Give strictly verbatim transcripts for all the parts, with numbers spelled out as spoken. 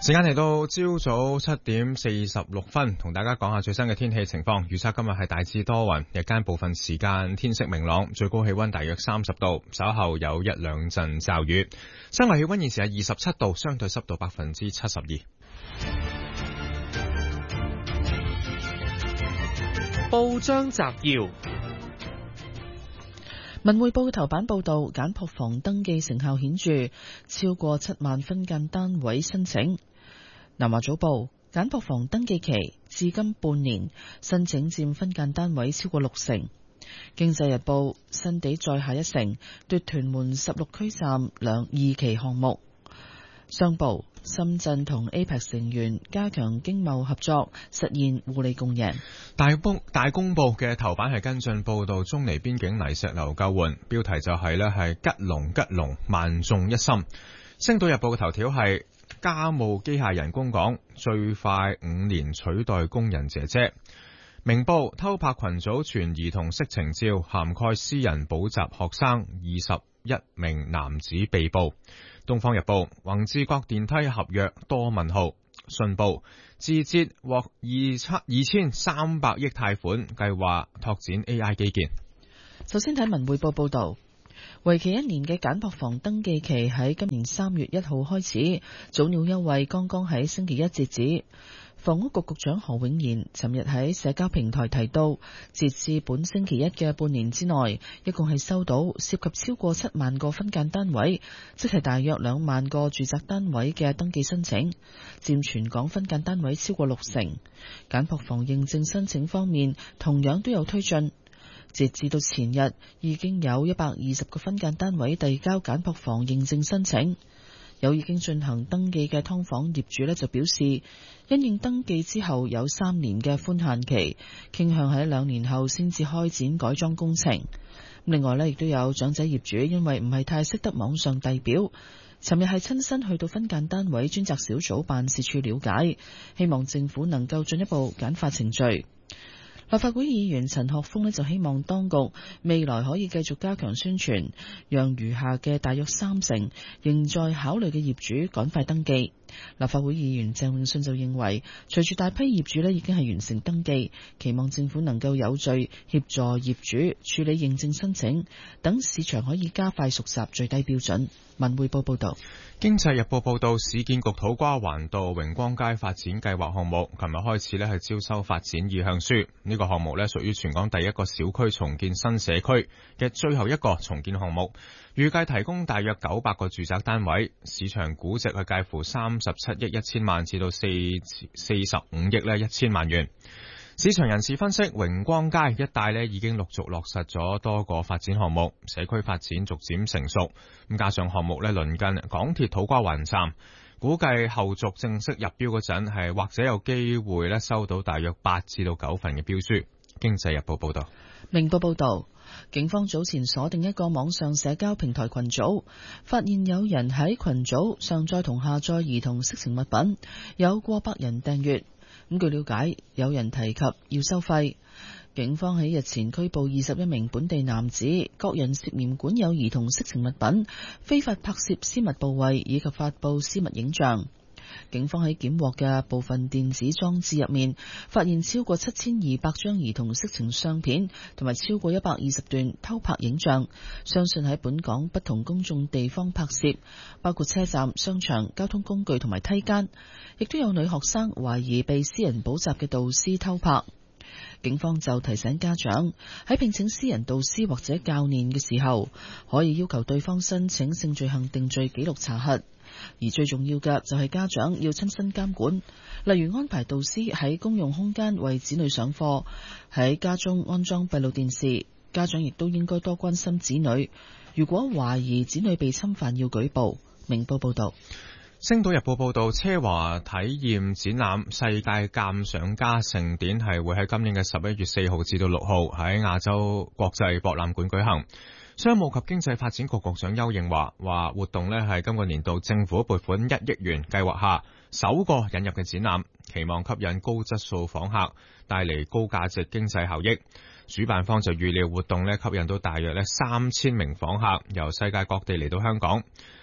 時間嚟到朝早七點四十六分，同大家講下最新嘅天氣情況。預測今日係大致多雲，日間部分時間天色明朗，最高氣溫大約三十度，稍後有一兩陣驟雨。室外氣溫現時係二十七度，相對濕度百分之七十二。 報章摘要：文匯報嘅頭版報道，簡樸房登記成效顯著，超過七萬分間單位申請。南華早報，簡樸房登記期至今半年，申請佔分間單位超過六成。經濟日報，新地再下一城，奪屯門十六區站兩二期項目。商報，深圳同 A P E C 成員加強經貿合作，實現互利共贏。 大公大公報嘅頭版係跟進報道中尼邊境泥石流救援，標題就係呢係吉龍吉龍萬眾一心。星島日報嘅頭條係家務機械人供港，最快五年取代工人姐姐。明報，偷拍群組傳兒童色情照，涵蓋私人補習學生，二十一名男子被捕。東方日報，宏志國電梯合約多問號。信報，字節獲二七二千三百億貸款，計劃拓展 A I 基建。 首先睇文匯報報道，為期一年嘅簡樸房登記期喺今年三月一號開始，早鳥優惠剛剛喺星期一截止。房屋局局長何永賢尋日喺社交平台提到，截至本星期一嘅半年之內，一共係收到涉及超過七萬個分間單位，即係大約兩萬個住宅單位嘅登記申請，佔全港分間單位超過六成。簡樸房認證申請方面，同樣都有推進。截至到前日，已經有一百二十個分間單位遞交簡樸房認證申請。有已經進行登記嘅劏房業主呢，就表示，因應登記之後有三年嘅寬限期，傾向喺兩年後先至開展改裝工程。另外呢，亦都有長者業主因為唔係太識得網上遞表，尋日係親身去到分間單位專責小組辦事處了解，希望政府能夠進一步簡化程序。立法會議員陳學鋒呢就希望當局未來可以繼續加強宣傳，讓餘下嘅大約三成仍在考慮嘅業主趕快登記。立法會議員鄭泳舜就認為，隨住大批業主呢已經係完成登記，期望政府能夠有序協助業主處理認證申請，等市場可以加快熟習最低標準。文匯報報道。 經濟日報報道，市建局土瓜灣道榮光街發展計劃項目，琴日開始呢係招收發展意向書。呢個項目呢屬於全港第一個小區重建新社區嘅最後一個重建項目，預計提供大約九百個住宅單位，市場估值係介乎三十七億一千萬至到四四十五億呢一千萬元。市場人士分析，榮光街一帶呢已經陸續落實咗多個發展項目，社區發展逐漸成熟。咁加上項目呢鄰近港鐵土瓜灣站，估計後續正式入標嗰陣係或者有機會呢收到大約八至到九份嘅標書。經濟日報報道。 明報報道，警方早前鎖定一個網上社交平台群組，發現有人喺群組上載同下載兒童色情物品，有過百人訂閱。咁據了解，有人提及要收費。警方喺日前拘捕二十一名本地男子，各人涉嫌管有兒童色情物品、非法拍攝私密部位以及發布私密影像。警方喺檢獲嘅部分電子裝置入面，發現超過七千二百張兒童色情相片，同埋超過一百二十段偷拍影像，相信喺本港不同公眾地方拍攝，包括車站、商場、交通工具同埋梯間，亦都有女學生懷疑被私人補習嘅導師偷拍。警方就提醒家長喺聘請私人導師或者教練嘅時候，可以要求對方申請性罪行定罪記錄查核。而最重要嘅就係家長要親身監管，例如安排導師喺公用空間為子女上課，喺家中安裝閉路電視。家長亦都應該多關心子女，如果懷疑子女被侵犯要舉報。明報報道。 星島日報報道，奢華體驗展覽世界鑑賞家盛典係會喺今年嘅十一月四號至到六號喺亞洲國際博覽館舉行。商務及經濟發展局局長邱應華話，活動呢係今個年度政府撥款一億元計劃下首個引入嘅展覽，期望吸引高質素訪客，帶嚟高價值經濟效益。主辦方就預料活動呢吸引到大約呢三千名訪客由世界各地嚟到香港。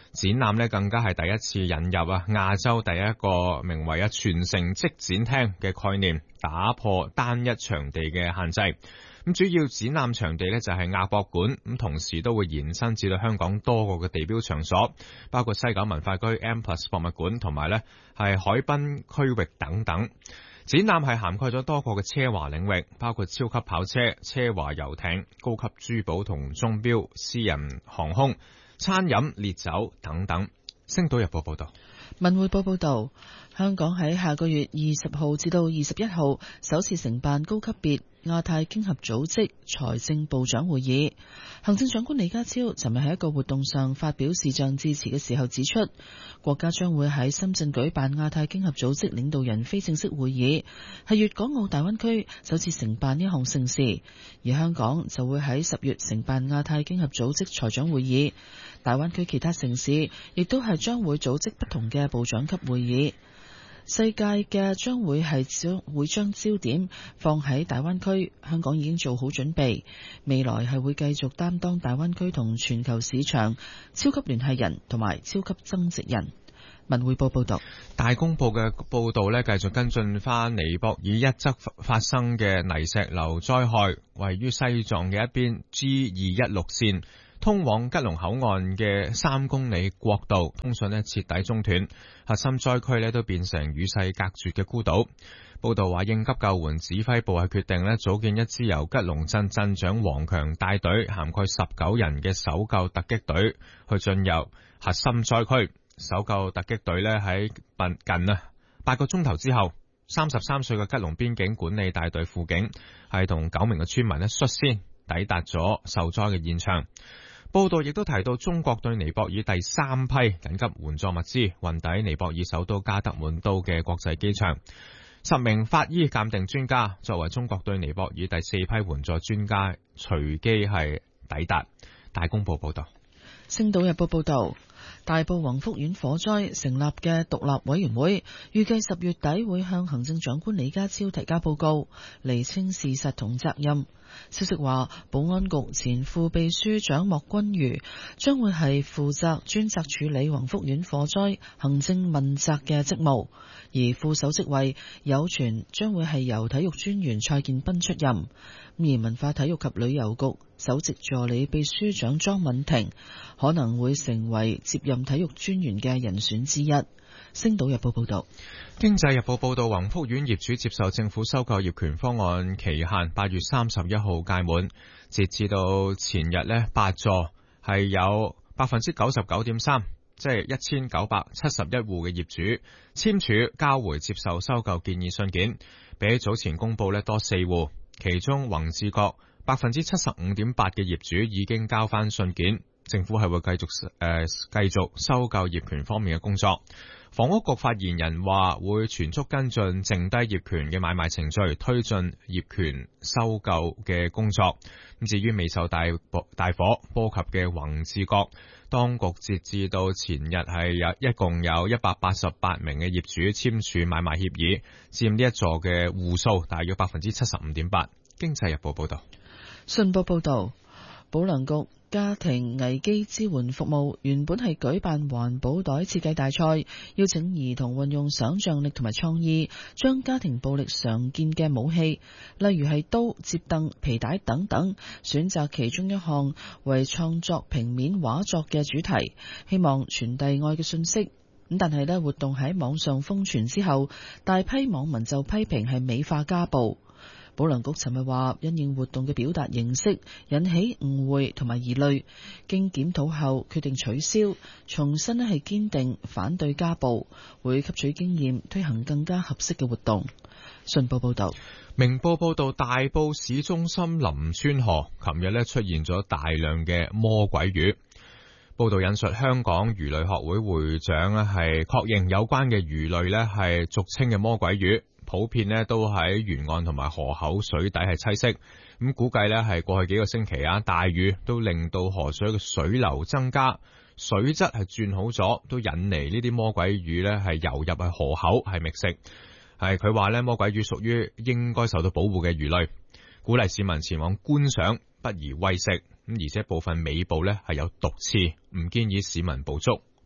展覽呢更加係第一次引入啊亞洲第一個名為啊全城即展廳嘅概念，打破單一場地嘅限制。咁主要展覽場地呢就係亞博館，咁同時都會延伸至到香港多個嘅地標場所，包括西九文化區 M+ 博物館同埋呢係海濱區域等等。展覽係涵蓋咗多個嘅奢華領域，包括超級跑車、奢華遊艇、高級珠寶同鐘錶、私人航空、餐飲、烈酒等等。星島日報報道。 文匯報報道，香港喺下個月二十號至到二十一號首次承辦高級別亞太經合組織財政部長會議。行政長官李家超尋日喺一個活動上發表視像致辭嘅時候指出，國家將會喺深圳舉辦亞太經合組織領導人非正式會議，係粵港澳大灣區首次承辦呢項盛事，而香港就會喺十月承辦亞太經合組織財長會議。大灣區其他城市亦都係將會組織不同嘅部長級會議。世界嘅將會係將會將焦點放喺大灣區，香港已經做好準備，未來係會繼續擔當大灣區同全球市場超級聯繫人同埋超級增值人。文匯報報道。 大公報嘅報道呢，繼續跟進翻尼泊爾一側發生嘅泥石流災害，位於西藏嘅一邊 G 二一六線通往吉隆口岸嘅三公里國道通訊呢徹底中斷，核心災區呢都變成與世隔絕嘅孤島。報道話，應急救援指揮部係決定呢組建一支由吉隆鎮鎮長黃強帶隊，涵蓋十九人嘅搜救突擊隊去進入核心災區。搜救突擊隊呢喺近啊八個鐘頭之後，三十三歲嘅吉隆邊境管理大隊輔警係同九名嘅村民呢率先抵達咗受災嘅現場。報道亦都提到，中國對尼泊爾第三批緊急援助物資運抵尼泊爾首都加德滿都嘅國際機場。十名法醫鑑定專家作為中國對尼泊爾第四批援助專家，隨機係抵達。大公報報道。 星島日報報道，大埔宏福苑火災成立嘅獨立委員會，預計十月底會向行政長官李家超提交報告，釐清事實同責任。消息話，保安局前副秘書長莫君如將會係負責專責處理宏福苑火災行政問責嘅職務，而副手職位有傳將會係由體育專員蔡建斌出任。而文化體育及旅遊局首席助理秘書長莊敏婷可能會成為接任體育專員嘅人選之一。星島日報報道。 經濟日報報道，宏福苑業主接受政府收購業權方案期限八月三十一號屆滿，截至到前日呢，八座係有百分之九十九點三，即係一千九百七十一戶嘅業主簽署交回接受收購建議信件，比起早前公布呢多四戶。其中宏志閣百分之七十五點八嘅業主已經交翻信件，政府係會繼續誒、呃、繼續收購業權方面嘅工作。房屋局發言人話會全速跟進剩低業權嘅買賣程序，推進業權收購嘅工作。咁至於未受大大火波及嘅宏志閣，當局截至到前日係有一共有一百八十八名嘅業主簽署買賣協議，佔呢一座嘅戶數大約百分之七十五點八。經濟日報報道。 信報報道，保良局家庭危機支援服務原本係舉辦環保袋設計大賽，邀請兒童運用想像力同埋創意，將家庭暴力常見嘅武器，例如係刀、摺凳、皮帶等等，選擇其中一項為創作平面畫作嘅主題，希望傳遞愛嘅訊息。咁但係呢，活動喺網上瘋傳之後，大批網民就批評係美化家暴。保良局尋日話，因應活動嘅表達形式引起誤會同埋疑慮，經檢討後決定取消，重新咧係堅定反對家暴，會吸取經驗，推行更加合適嘅活動。信報報道。 明報報道，大埔市中心林村河琴日咧出現咗大量嘅魔鬼魚。報道引述香港魚類學會會長咧係確認有關嘅魚類咧係俗稱嘅魔鬼魚，普遍咧都喺沿岸同埋河口水底係棲息。咁估計咧係過去幾個星期啊，大雨都令到河水嘅水流增加，水質係轉好咗，都引嚟呢啲魔鬼魚咧係游入去河口係覓食。係佢話咧，魔鬼魚屬於應該受到保護嘅魚類，鼓勵市民前往觀賞，不宜餵食。咁而且部分尾部咧係有毒刺，唔建議市民捕捉。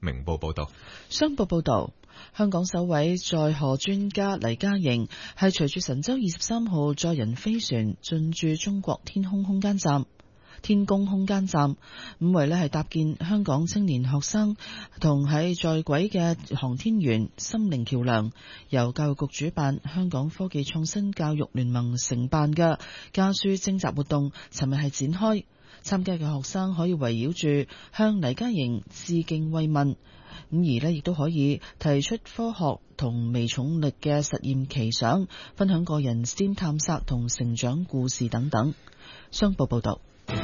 明報報道。 商報報道，香港首位載荷專家黎嘉瑩係隨住神舟二十三號載人飛船進駐中國天空空間站。天宮空間站，五為呢係搭建香港青年學生同喺在軌嘅航天員心靈橋梁，由教育局主辦、香港科技創新教育聯盟承辦嘅家書徵集活動，尋日係展開。參加嘅學生可以圍繞住向黎嘉瑩致敬慰問，咁而呢亦都可以提出科學同微重力嘅實驗奇想，分享個人 S T E M 探索同成長故事等等。商報報道。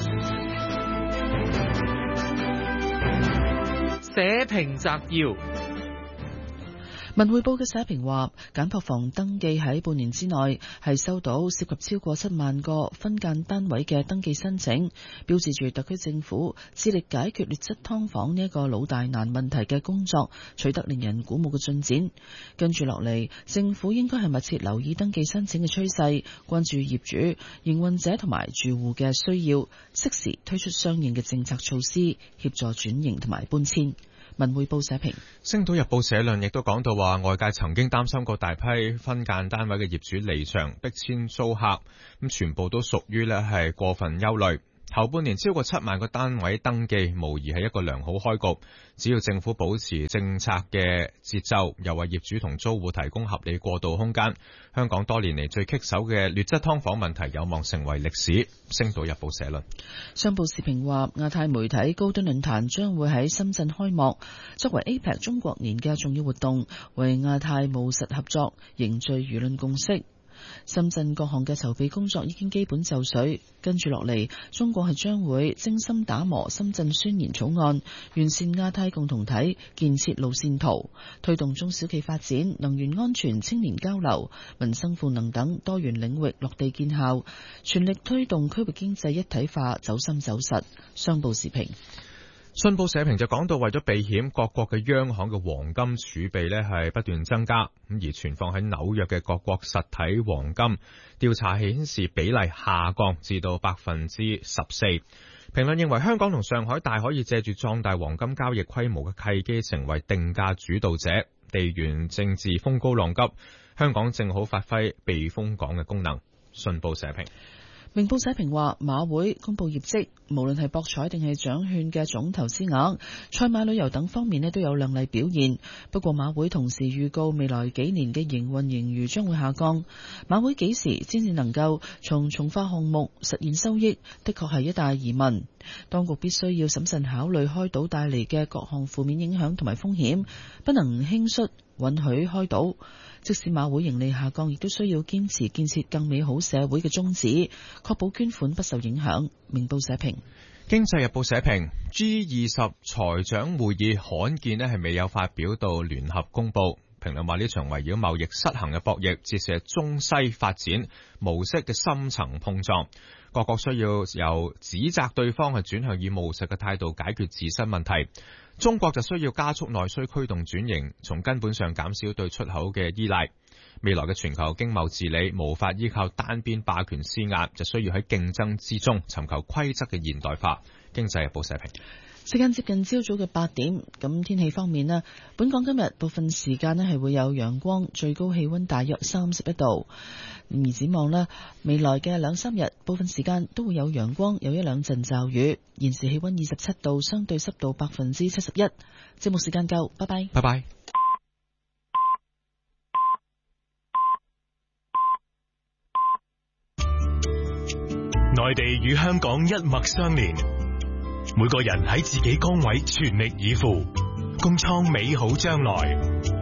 社評摘要。 文匯報嘅社評話，簡樸房登記喺半年之內係收到涉及超過七萬個分間單位嘅登記申請，標誌住特區政府致力解決劣質劏房呢一個老大難問題嘅工作取得令人鼓舞嘅進展。跟住落嚟，政府應該係密切留意登記申請嘅趨勢，關注業主、營運者同埋住戶嘅需要，適時推出相應嘅政策措施，協助轉型同埋搬遷。文匯報社評。 星島日報社論亦都講到話，外界曾經擔心過大批分間單位嘅業主離場逼遷租客，咁全部都屬於呢係過分憂慮。頭半年超過七萬個單位登記，無疑係一個良好開局。只要政府保持政策嘅節奏，又為業主同租戶提供合理過渡空間，香港多年嚟最棘手嘅劣質劏房問題有望成為歷史。星島日報社論。 商報時評話，亞太媒體高端論壇將會喺深圳開幕，作為 A P E C 中國年嘅重要活動，為亞太務實合作凝聚輿論共識。深圳各項嘅籌備工作已經基本就緒，跟住落嚟，中國係將會精心打磨深圳宣言草案，完善亞太共同體建設路線圖，推動中小企發展、能源安全、青年交流、民生賦能等多元領域落地見效，全力推動區域經濟一體化走深走實。商報時評。 信報社評就講到，為咗避險，各國嘅央行嘅黃金儲備呢係不斷增加，咁而存放喺紐約嘅各國實體黃金調查顯示比例下降至到百分之十四。評論認為，香港同上海大可以借住壯大黃金交易規模嘅契機，成為定價主導者。地緣政治風高浪急，香港正好發揮避風港嘅功能。信報社評。 明報社評話，馬會公布業績，無論係博彩定係獎券嘅總投資額、賽馬旅遊等方面咧都有亮麗表現。不過馬會同時預告未來幾年嘅營運盈餘將會下降。馬會幾時先至能夠從從化項目實現收益，的確係一大疑問。當局必須要審慎考慮開賭帶嚟嘅各項負面影響同埋風險，不能輕率允許開賭。即使馬會盈利下降，亦都需要堅持建設更美好社會嘅宗旨，確保捐款不受影響。明報社評。 經濟日報社評 G 二十財長會議罕見咧係未有發表到聯合公佈。評論話呢場圍繞貿易失衡嘅博弈，折射中西發展模式嘅深層碰撞。各國需要由指責對方係轉向以務實嘅態度解決自身問題。中國就需要加速內需驅動轉型，從根本上減少對出口嘅依賴。未來嘅全球經貿治理無法依靠單邊霸權施壓，就需要喺競爭之中尋求規則嘅現代化。經濟日報社評。 時間接近朝早嘅八點，咁天氣方面咧，本港今日部分時間咧係會有陽光，最高氣溫大約三十一度。而展望咧，未來嘅兩三日，部分時間都會有陽光，有一兩陣驟雨。現時氣溫二十七度，相對濕度百分之七十一。節目時間夠，拜拜。 拜拜。 內地與香港一脈相連，每個人喺自己崗位全力以赴，共創美好將來。